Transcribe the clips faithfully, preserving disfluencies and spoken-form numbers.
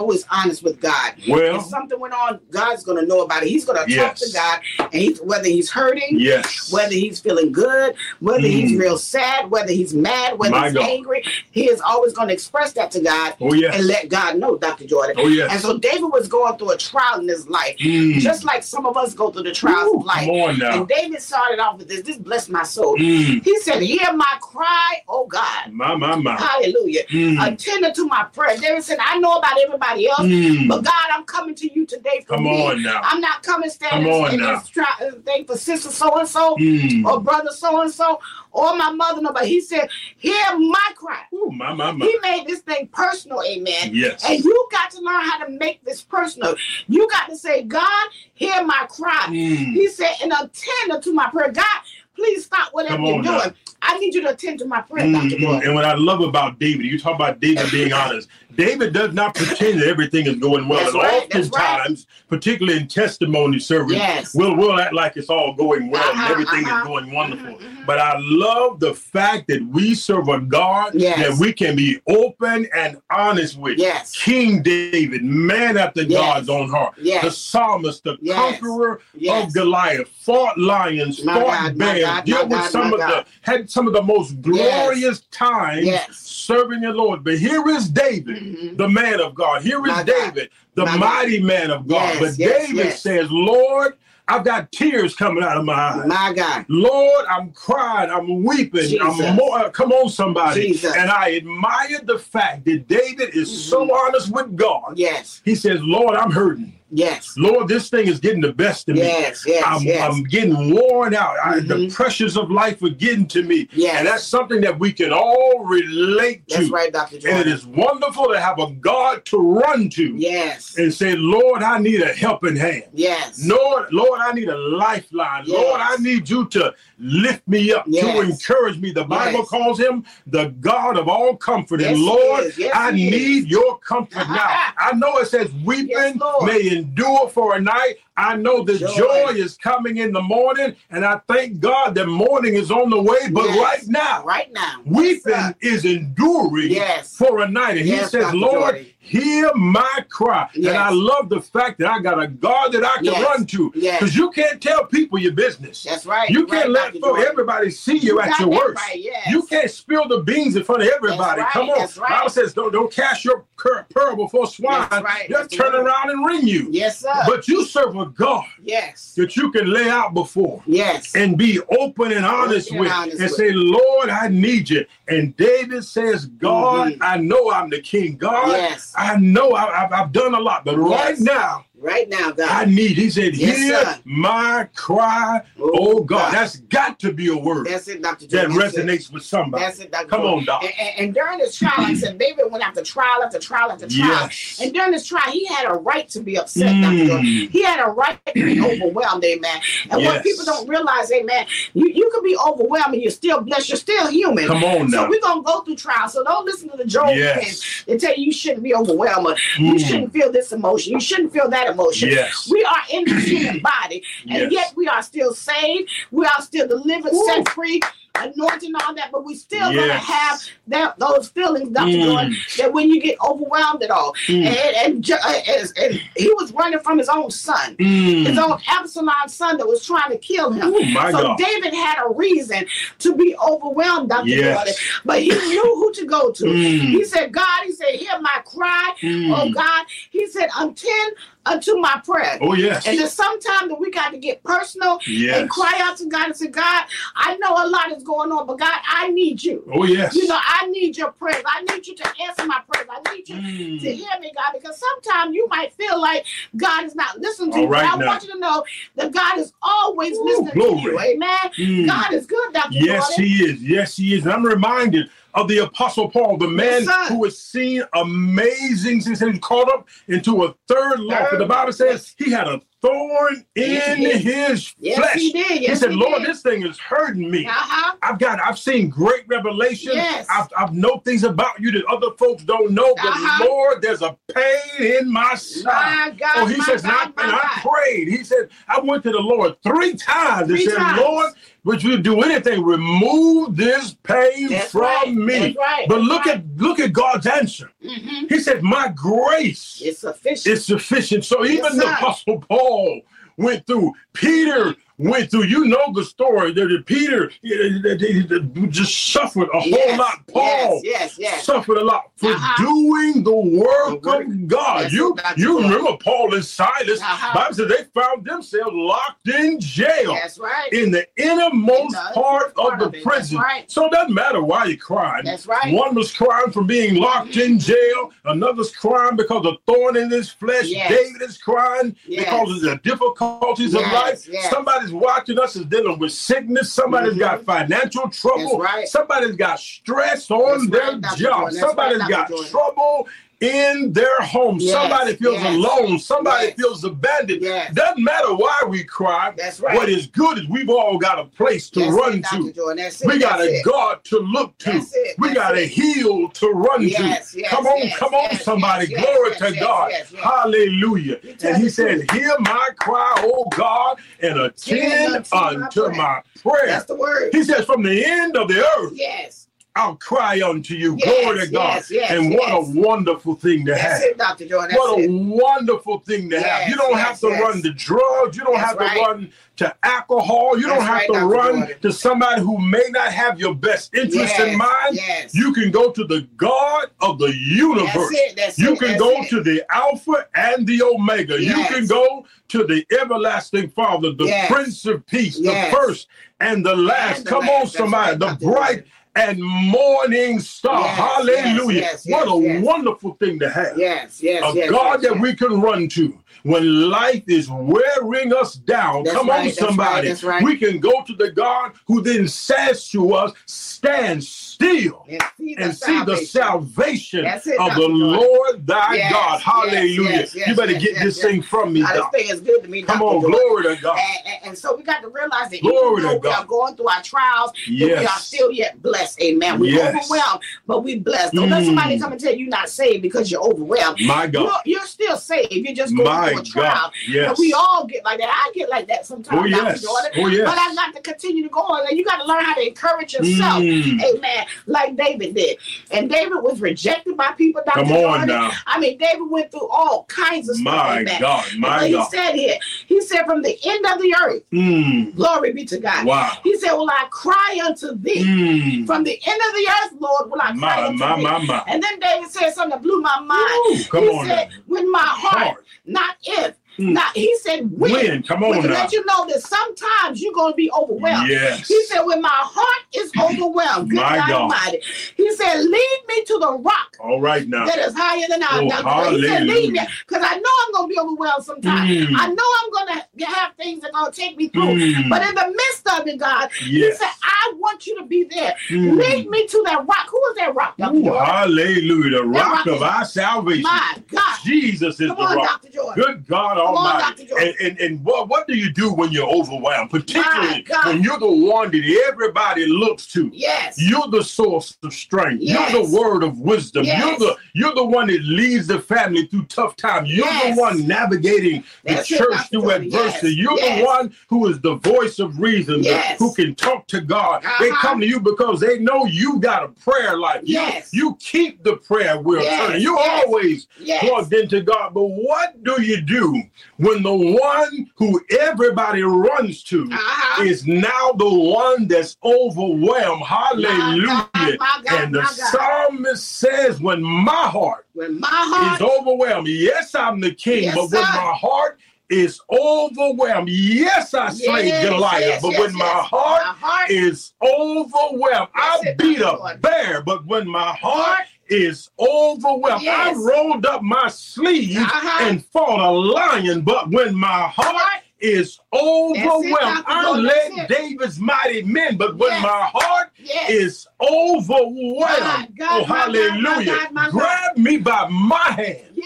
always honest with God. Well, if something went on, God's going to know about it. He's going to yes. talk to God, and he's, whether he's hurting, yes. whether he's feeling good, whether mm. he's real sad, whether he's mad, whether My he's God. angry, he is always going to express that to God oh, yes. and let God know, Doctor Jordan. Oh, yes. And so David was going through a trial in his life, mm. just like some of us go through the trials Ooh, of life. Come on now. And David started off with this. This blessed my soul. Mm. He said, hear my cry, oh God. My, my, my. Hallelujah. Mm. Attend to my prayer. David said, I know about everybody else, mm. but God, I'm coming to you today for Come me. on now. I'm not coming standing in this tri- thing for sister so-and-so mm. or brother so-and-so or my mother. No, but he said, hear my cry. Ooh, my, my, my. He made this thing personal, amen. Yes. And you got to learn how to make this personal. You got to say, God, hear my cry. Mm. He said, and attend to my prayer. God, please stop whatever you're doing. Now. I need you to attend to my prayer, mm-hmm. Doctor Boyd. And what I love about David, you talk about David being honest. David does not pretend that everything is going well. That's and right, oftentimes, right. particularly in testimony service, yes. we'll, we'll act like it's all going well uh-huh, and everything uh-huh. is going wonderful. Mm-hmm. But I love the fact that we serve a God yes. that we can be open and honest with. Yes. King David, man after yes. God's own heart. Yes. The psalmist, the yes. conqueror yes. of Goliath, fought lions, my fought God, bears, God, dealt with God, some of God. the, had some of the most glorious yes. times yes. serving the Lord. But here is David, mm-hmm. the man of God. Here is my David, God. the my mighty God. man of God. Yes, but yes, David yes. says, Lord, I've got tears coming out of my eyes. My God. Lord, I'm crying. I'm weeping. Jesus. I'm more, come on, somebody. Jesus. And I admired the fact that David is mm-hmm. so honest with God. Yes. He says, Lord, I'm hurting. Yes. Lord, this thing is getting the best of yes, me. Yes, I'm, yes. I'm getting worn out. Mm-hmm. I, the pressures of life are getting to me. Yes. And that's something that we can all relate to. That's right, Doctor Jordan. And it is wonderful to have a God to run to. Yes. And say, Lord, I need a helping hand. Yes. Lord, Lord, I need a lifeline. Yes. Lord, I need you to lift me up, yes. to encourage me. The Bible yes. calls him the God of all comfort. Yes, and Lord, yes, I need is. your comfort now. I know it says weeping yes, may endure for a night. I know the joy. joy is coming in the morning, and I thank God that morning is on the way. But yes. right now, right now, weeping yes, is enduring yes. for a night. And yes, he says, Doctor Lord, Jordan. hear my cry. Yes. And I love the fact that I got a God that I can yes. run to. Because yes. you can't tell people your business. That's right. You You're can't right, let folk, everybody see you, you at your worst. Right. Yes. You can't spill the beans in front of everybody. Right. Come on. That's right. The Bible says, don't, don't cast your pearl before swine. That's right. Just That's turn right. around and ring you. Yes, sir. But you serve a God yes. that you can lay out before. Yes. And be open and honest open with. And, honest and with. say, Lord, I need you. And David says, God, mm-hmm. I know I'm the king. God, yes. I know I, I've, I've done a lot. But yes. right now, Right now, God. I need, he said, yes, hear sir. my cry, oh, oh God. God. That's got to be a word. That's it, Doctor That Jordan. resonates it. with somebody. That's it, Doctor Come Jordan. on, Doc. And, and, and during this trial, like I said, David went after trial after trial after trial. Yes. And during this trial, he had a right to be upset, mm. Doctor Jordan. He had a right to be overwhelmed, amen. And yes. what people don't realize, amen, you, you can be overwhelmed and you're still blessed. You're still human. Come on now. So we're going to go through trials. So don't listen to the Job yes. and tell you you shouldn't be overwhelmed. Or mm. You shouldn't feel this emotion. You shouldn't feel that emotion. Yes. We are in the human body, and yes. yet we are still saved. We are still delivered, Ooh. set free, anointing, all that, but we still yes. gonna have that those feelings, Doctor Mm. Jordan, that when you get overwhelmed at all. Mm. And, and, and, and he was running from his own son, mm. his own Absalom son that was trying to kill him. Ooh, my so God. David had a reason to be overwhelmed, Doctor Yes. Jordan, but he knew who to go to. Mm. He said, God, he said, hear my cry, Mm. oh God. He said, attend unto my prayer. Oh, yes. And there's sometimes that we got to get personal yes. and cry out to God and say, God, I know a lot is going on, but God, I need you. Oh, yes. You know, I need your prayers. I need you to answer my prayers. I need you mm. to hear me, God, because sometimes you might feel like God is not listening to All you. right but I now. want you to know that God is always Ooh, listening glory. to you. Amen. Mm. God is good, Doctor Yes, Jordan. he is. Yes, he is. And I'm reminded of the Apostle Paul, the man yes, who has seen amazing things. He was caught up into a third law. Third. But the Bible says he had a thorn in his yes, flesh. He did. Yes, he said, he Lord, did. this thing is hurting me. Uh-huh. I've got, I've seen great revelation. Yes. I've, I've know things about you that other folks don't know, but Uh-huh. Lord, there's a pain in my side. My God, oh, he my says, God, and my I, and I God. prayed. He said, I went to the Lord three times Three and said, times. Lord, would you do anything? Remove this pain That's from right. me. That's right. But That's look right. at look at God's answer. Mm-hmm. He said, my grace It's sufficient. is sufficient. So even Yes, the sir. Apostle Paul went through. Peter went through. You know the story that Peter uh, just suffered a whole Yes, lot. Paul yes, yes, yes. suffered a lot for Uh-huh. doing the work, The work. of God. That's You it, Doctor you Joy. remember Paul and Silas? Uh-huh. Bible says they found themselves locked in jail. That's right. In the innermost In the part, part of the of it. That's prison. right. So it doesn't matter why you're crying. That's right. One was crying from being locked in jail. Another's crying because of thorn in his flesh. Yes. David is crying Yes. because of the difficulties of Yes, life. yes. Somebody's watching us is dealing with sickness. Somebody's Mhm. got financial trouble. That's right. Somebody's got stress on That's their right, Doctor job. Jordan. That's Somebody's right, got Doctor Jordan. trouble in their home. Yes, Somebody feels yes, alone. Somebody yes. feels abandoned. Yes. Doesn't matter why we cry. That's right. What is good is we've all got a place to That's run it, Doctor to. Jordan. That's it. We got That's a it. God to look to. That's it. We That's got a it. heel to run Yes, to. yes, come on, yes, come on, yes, somebody. yes, Glory yes, to yes, God. yes, yes. Hallelujah. You tell And he the said, truth. hear my cry, O God, and attend unto my unto prayer. my prayer. That's the word. He says, from the end of the earth, Yes. I'll cry unto you. Yes, Glory to God. yes, yes, and what yes. a wonderful thing to That's have. it, Doctor Jordan. That's What a it. wonderful thing to have. Yes, You don't yes, have to yes. run to drugs. You don't That's have to right. run to alcohol. You don't That's have right, to Doctor run Jordan. to somebody who may not have your best interest Yes, in mind. yes. You can go to the God of the universe. That's it. That's you it. can That's go it. to the Alpha and the Omega. You Yes. can go to the everlasting Father, the Yes. Prince of Peace, Yes. the first and the last. And the Come last. on, That's somebody. right, The Doctor bright Jordan. and morning star. Yes, Hallelujah. yes, yes, what a yes. wonderful thing to have. Yes, yes, A yes. God yes, that yes. we can run to when life is wearing us down. That's Come right, on, that's somebody. right, that's right. We can go to the God who then says to us, stand still And see the and see the salvation That's it, of Doctor the Jordan. Lord thy Yes, God. yes, Hallelujah. yes, yes, you better yes, get yes, this yes. thing from me, Now, this Doc. thing is good to me, Come Doctor on, Jordan. glory to God. And, and, and so we got to realize that Glory even though to we God. are going through our trials, that we Yes. are still yet blessed. Amen. We're Yes. overwhelmed, but we blessed. Don't let Mm. somebody come and tell you you're not saved because you're overwhelmed. My God. You're, you're still saved. You're just going My through a trial. God. Yes. And we all get like that. I get like that sometimes, Oh, Doctor yes. Jordan. Oh, yes. But I got to continue to go on. And you got to learn how to encourage yourself. Mm. Amen. Like David did. And David was rejected by people, Doctor Come on Jordan. now. I mean, David went through all kinds of stuff. My Amen. God. And My what he God. said here, he said, from the end of the earth, Mm. glory be to God. Wow. He said, will I cry unto thee? Mm. From the end of the earth, Lord, will I cry My, unto my, thee? my, my. And then David said something that blew my mind. Ooh, come he on said, now. when my heart, Heart. not if, Mm. not, he said when. When? Come on to now. let you know that sometimes you're going to be overwhelmed. Yes. He said, when my heart is overwhelmed, good My God God. Almighty, he said, lead me to the rock All right now. that is higher than I. Oh, Now, he said, lead me, hallelujah. because I know I'm going to be overwhelmed sometimes. Mm. I know I'm going to have things that are going to take me through. Mm. But in the midst of it, God, Yes. he said, I want you to be there. Mm. Lead me to that rock. Who is that rock, Doctor Ooh, Jordan? hallelujah. The rock, rock of is- our salvation. My God. Jesus is Come the on, rock. Doctor Jordan. Good God Come on, Almighty. Doctor Jordan. And, and, and what, what do you do when you're overwhelmed? Particularly God. when you're the one that everybody looks to. Yes. You're the source of strength. Yes. You're the word of wisdom. Yes. You're the you're the one that leads the family through tough times. You're Yes. the one navigating the That's it, church Doctor through Jordan. adversity. Yes. You're Yes. the one who is the voice of reason, the- Yes. who can talk to God. Uh-huh. They come to you because they know you got a prayer life. You- Yes. You, keep the prayer wheel Yes. turning. You're Yes. always Yes. plugged into God. But what do you do when the one who everybody runs to Uh-huh. is now the one that's overwhelmed? Hallelujah. My God, my God, And the my God. psalmist says, when my heart When my heart is overwhelmed, yes, I'm the king, Yes, but when sir. my heart is overwhelmed, yes, I slayed Yes, Goliath, yes, but yes, when my yes. heart My heart is overwhelmed, That's I it, beat Doctor a Jordan. bear, but when my heart Heart is overwhelmed, Yes. I rolled up my sleeves Uh-huh. and fought a lion, but when my heart Heart. is overwhelmed, Doctor I Jordan, led that's it. David's mighty men, but when Yes. my heart Yes. is overwhelmed, My God, oh my God, my hallelujah, God, my God. grab me by my hand Yes.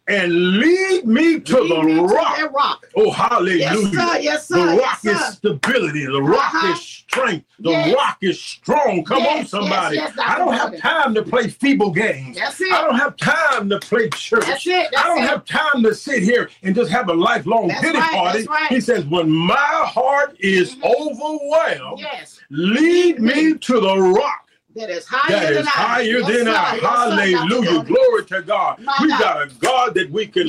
and lead me to lead the me rock. To that rock. Oh, hallelujah. Yes, sir. Yes, sir. The rock yes, is sir. stability. The rock Uh-huh. is strength. The yes. rock is strong. Come yes, on, somebody. Yes, yes, I don't have time to play feeble games. That's it. I don't have time to play church. That's it. That's I don't it. have time to sit here and just have a lifelong That's pity right. party. That's right. He says, when my heart is mm-hmm. overwhelmed, yes. lead me to the rock. That is higher that than is higher I. than yes, I. Yes, Hallelujah. Glory to God. My We God. got a God that we can